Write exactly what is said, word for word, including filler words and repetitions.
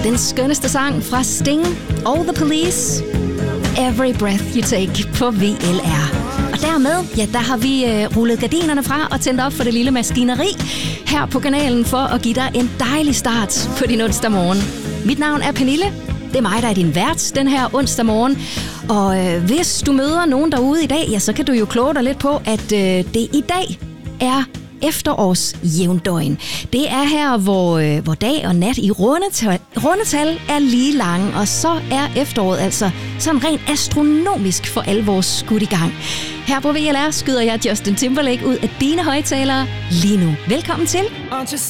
Den skønneste sang fra Sting og The Police. Every Breath You Take på V L R. Og dermed, ja, der har vi øh, rullet gardinerne fra og tændt op for det lille maskineri her på kanalen for at give dig en dejlig start på din onsdag morgen. Mit navn er Pernille. Det er mig, der er din vært den her onsdag morgen. Og øh, hvis du møder nogen derude i dag, ja, så kan du jo kloge dig lidt på, at øh, det i dag er efterårsjævndøgn. Det er her, hvor, øh, hvor dag og nat i rundetal, rundetal er lige lange, og så er efteråret altså sådan rent astronomisk for alvor skudt i gang. Her på V L R skyder jeg Justin Timberlake ud af dine højtalere lige nu. Velkommen til.